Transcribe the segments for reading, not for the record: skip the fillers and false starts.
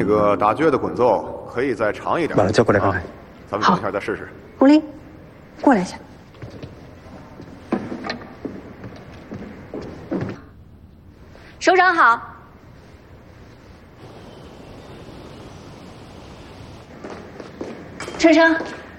那个打撅的滚奏可以再长一点。 把他叫过来看看。 咱们等一下再试试。 胡林，过来一下。首长好。春生。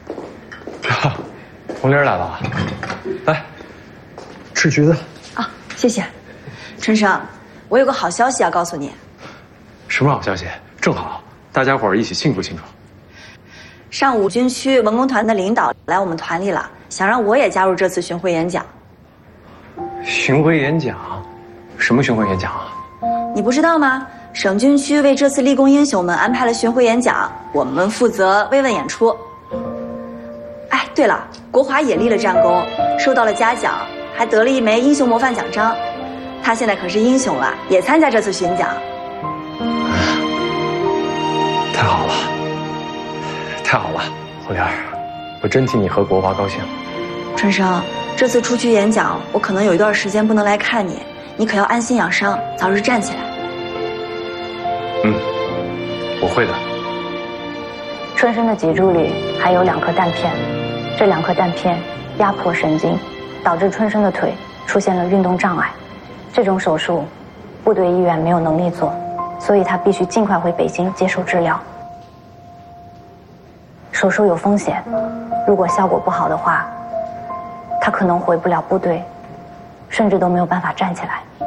红玲来了，来，吃橘子。 啊，谢谢。春生，我有个好消息要告诉你。 什么好消息？正好，大家伙儿一起庆祝庆祝。 上午军区文工团的领导来我们团里了，想让我也加入这次巡回演讲。 巡回演讲？什么巡回演讲啊？ 你不知道吗？省军区为这次立功英雄们安排了巡回演讲，我们负责慰问演出。哎，对了，国华也立了战功，受到了嘉奖，还得了一枚英雄模范奖章。他现在可是英雄了，也参加这次巡讲。 太好了，太好了，红莲儿，我真替你和国华高兴。 春生，这次出去演讲，我可能有一段时间不能来看你，你可要安心养伤，早日站起来。 我会的。 春生的脊柱里还有2颗弹片，这2颗弹片压迫神经，导致春生的腿出现了运动障碍。这种手术，部队医院没有能力做，所以他必须尽快回北京接受治疗。手术有风险，如果效果不好的话，他可能回不了部队，甚至都没有办法站起来。